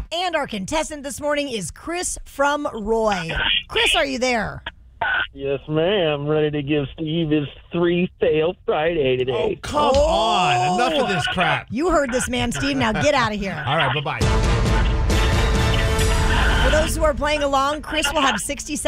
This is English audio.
And our contestant this morning is Chris from Roy. Chris, are you there? Yes, ma'am. Ready to give Steve his 3-fail Friday today. Oh, come on. Enough of this crap. You heard this man, Steve. Now get out of here. All right, bye-bye. For those who are playing along, Chris will have 60 seconds